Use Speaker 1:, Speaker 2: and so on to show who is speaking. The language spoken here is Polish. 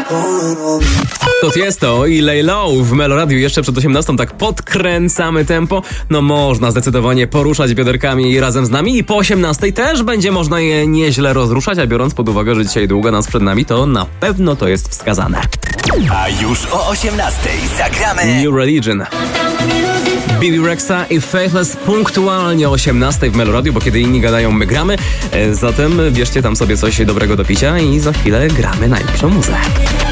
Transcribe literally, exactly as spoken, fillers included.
Speaker 1: To jest to i Lay Low w Meloradiu jeszcze przed osiemnastą, tak podkręcamy tempo. No można zdecydowanie poruszać bioderkami razem z nami i po osiemnastej też będzie można je nieźle rozruszać, a biorąc pod uwagę, że dzisiaj długo nas przed nami, to na pewno to jest wskazane.
Speaker 2: A już o osiemnastej zagramy
Speaker 1: New Religion. Bibi Rexa i Faithless punktualnie o osiemnastej w Meloradiu, bo kiedy inni gadają, my gramy. Zatem bierzcie tam sobie coś dobrego do picia i za chwilę gramy najlepszą muzykę.